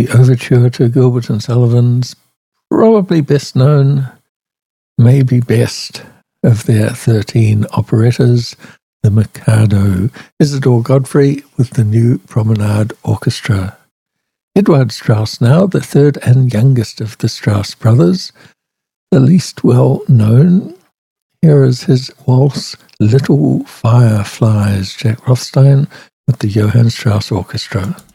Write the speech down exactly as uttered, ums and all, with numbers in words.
the overture to Gilbert and Sullivan's probably best known, maybe best, of their thirteen operettas, The Mikado, Isidor Godfrey with the New Promenade Orchestra. Eduard Strauss now, the third and youngest of the Strauss brothers, the least well known. Here is his waltz, Little Fireflies, Jack Rothstein with the Johann Strauss Orchestra.